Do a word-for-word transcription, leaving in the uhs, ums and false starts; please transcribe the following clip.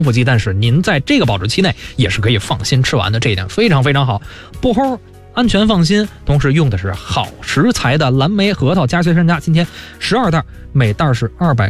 富鸡蛋是您在这个保质期内也是可以放心吃完的，这一点非常非常好，不齁，安全放心。同时用的是好食材的蓝莓、核桃、加雪山楂，今天十二袋，每袋是二百